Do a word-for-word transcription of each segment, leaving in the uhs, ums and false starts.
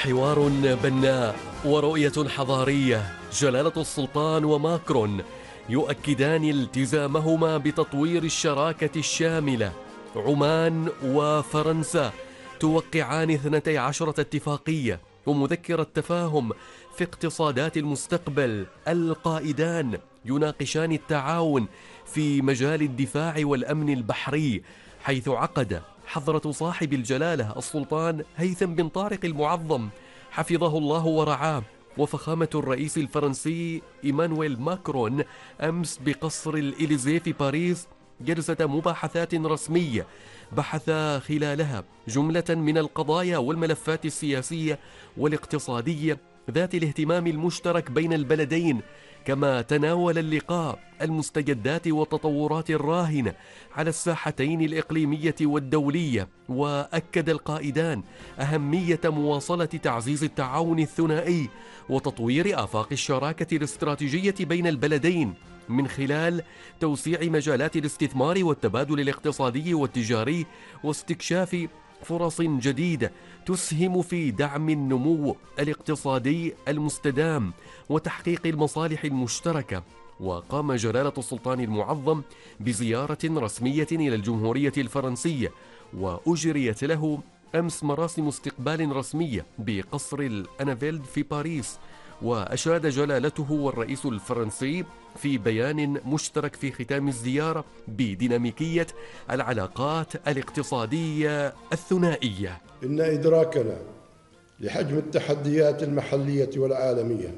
حوار بناء ورؤية حضارية. جلالة السلطان وماكرون يؤكدان التزامهما بتطوير الشراكة الشاملة. عمان وفرنسا توقعان اثنتي عشرة اتفاقية ومذكرة تفاهم في اقتصادات المستقبل. القائدان يناقشان التعاون في مجال الدفاع والأمن البحري، حيث عقد حضرة صاحب الجلالة السلطان هيثم بن طارق المعظم حفظه الله ورعاه وفخامة الرئيس الفرنسي إيمانويل ماكرون أمس بقصر الإليزيه في باريس جلسة مباحثات رسمية بحث خلالها جملة من القضايا والملفات السياسية والاقتصادية ذات الاهتمام المشترك بين البلدين. كما تناول اللقاء المستجدات والتطورات الراهنة على الساحتين الإقليمية والدولية. وأكد القائدان أهمية مواصلة تعزيز التعاون الثنائي وتطوير آفاق الشراكة الاستراتيجية بين البلدين من خلال توسيع مجالات الاستثمار والتبادل الاقتصادي والتجاري واستكشاف فرص جديدة تسهم في دعم النمو الاقتصادي المستدام وتحقيق المصالح المشتركة. وقام جلالة السلطان المعظم بزيارة رسمية إلى الجمهورية الفرنسية، وأجريت له أمس مراسم استقبال رسمية بقصر الأنافيلد في باريس. وأشاد جلالته والرئيس الفرنسي في بيان مشترك في ختام الزيارة بديناميكية العلاقات الاقتصادية الثنائية. إن إدراكنا لحجم التحديات المحلية والعالمية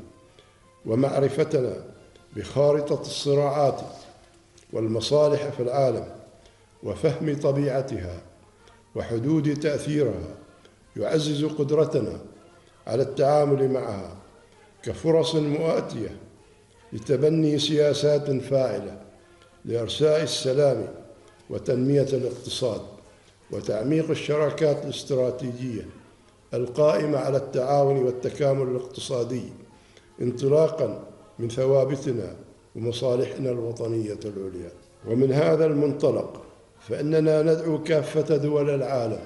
ومعرفتنا بخارطة الصراعات والمصالح في العالم وفهم طبيعتها وحدود تأثيرها يعزز قدرتنا على التعامل معها كفرص مؤاتية لتبني سياسات فاعلة لإرساء السلام وتنمية الاقتصاد وتعميق الشراكات الاستراتيجية القائمة على التعاون والتكامل الاقتصادي انطلاقا من ثوابتنا ومصالحنا الوطنية العليا. ومن هذا المنطلق فإننا ندعو كافة دول العالم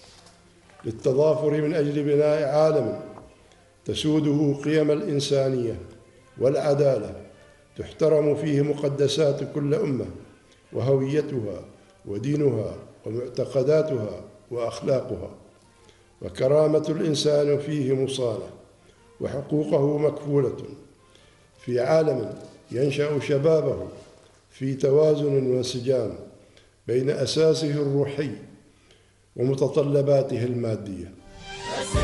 للتضافر من أجل بناء عالم تسوده قيم الإنسانية والعدالة، تحترم فيه مقدسات كل أمة وهويتها ودينها ومعتقداتها وأخلاقها، وكرامة الإنسان فيه مصانة وحقوقه مكفولة، في عالم ينشأ شبابه في توازن وانسجام بين أساسه الروحي ومتطلباته المادية.